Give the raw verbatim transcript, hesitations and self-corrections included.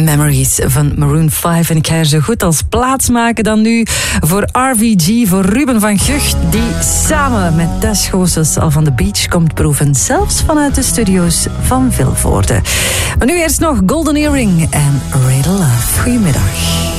Memories van Maroon vijf. En ik ga er zo goed als plaatsmaken dan nu voor R V G, voor Ruben van Gucht, die samen met Tess Goossens al van de beach komt proeven, zelfs vanuit de studio's van Vilvoorde. Maar nu eerst nog Golden Earring en Radar Love. Goedemiddag.